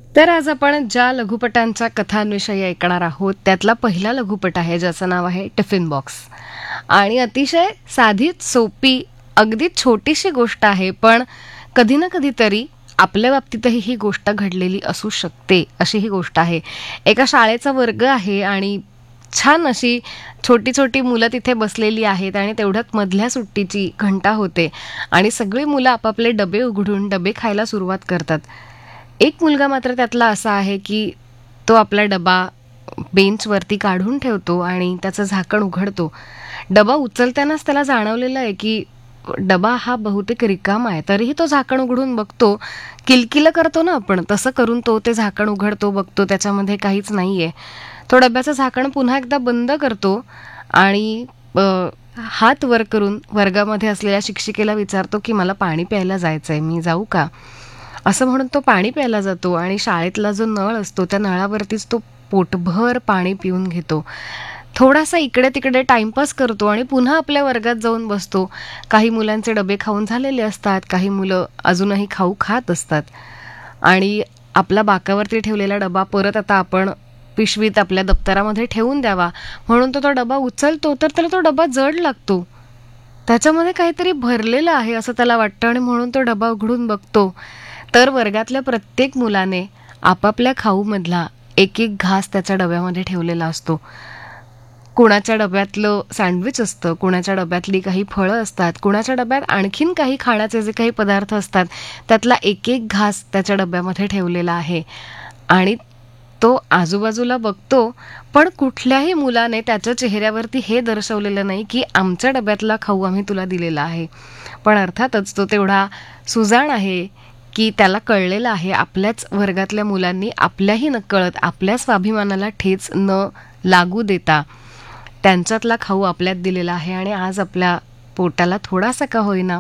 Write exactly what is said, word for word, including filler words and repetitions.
तर आज आपण ज्या लघुपटांच्या कथांविषयी ऐकणार आहोत त्यातला पहिला लघुपट आहे ज्याचं नाव आहे टिफिन बॉक्स. आणि अतिशय साधीच सोपी अगदी छोटीशी गोष्ट आहे, पण कधी ना कधीतरी आपल्या बाबतीतही ही गोष्ट घडलेली असू शकते अशी ही गोष्ट आहे. एका शाळेचा वर्ग आहे आणि छान अशी छोटी छोटी मुलं तिथे बसलेली आहेत आणि तेवढ्यात मधल्या सुट्टीची घंटा होते आणि सगळी मुलं आपापले डबे उघडून डबे खायला सुरुवात करतात. एक मुलगा मात्र त्यातला असा आहे की तो आपला डबा बेंचवरती काढून ठेवतो आणि त्याचं झाकण उघडतो. डबा उचलतानाच त्याला जाणवलेलं आहे की डबा हा बहुतेक रिकामा आहे, तरीही तो झाकण उघडून बघतो. किलकिलं करतो ना आपण, तसं करून तो ते झाकण उघडतो, बघतो त्याच्यामध्ये काहीच नाहीये. तो डब्याचं झाकण पुन्हा एकदा बंद करतो आणि अ, हात वर करून वर्गामध्ये असलेल्या शिक्षिकेला विचारतो की मला पाणी प्यायला जायचंय, मी जाऊ का? असं म्हणून तो पाणी प्यायला जातो आणि शाळेतला जो नळ असतो त्या नळावरतीच तो पोटभर पाणी पिऊन घेतो. थोडासा इकडे तिकडे टाइमपास करतो आणि पुन्हा आपल्या वर्गात जाऊन बसतो. काही मुलांचे डबे खाऊन झालेले असतात, काही मुलं अजूनही खाऊ खात असतात आणि आपला बाकावरती ठेवलेला डबा परत आता आपण पिशवीत आपल्या दप्तरामध्ये ठेवून द्यावा म्हणून तो तो डबा उचलतो, तर त्याला तो डबा जड लागतो. त्याच्यामध्ये काहीतरी भरलेलं आहे असं त्याला वाटतं आणि म्हणून तो डबा उघडून बघतो, तर वर्गातल्या प्रत्येक मुलाने आपापल्या खाऊमधला एक एक घास त्याच्या डब्यामध्ये ठेवलेला असतो. कुणाच्या डब्यातलं सँडविच असतं, कुणाच्या डब्यातली काही फळं असतात, कुणाच्या डब्यात आणखीन काही खाण्याचे जे काही पदार्थ असतात त्यातला एक एक घास त्याच्या डब्यामध्ये ठेवलेला आहे. आणि तो आजूबाजूला बघतो, पण कुठल्याही मुलाने त्याच्या चेहऱ्यावरती हे दर्शवलेलं नाही की आमच्या डब्यातला खाऊ आम्ही तुला दिलेला आहे. पण अर्थातच तो तेवढा सुजाण आहे की त्याला कळलेलं आहे आपल्याच वर्गातल्या मुलांनी आपल्याही नकळत आपल्या स्वाभिमानाला ठेच न लागू देता त्यांच्यातला खाऊ आपल्यात दिलेला आहे आणि आज आपल्या पोटाला थोडासा का होईना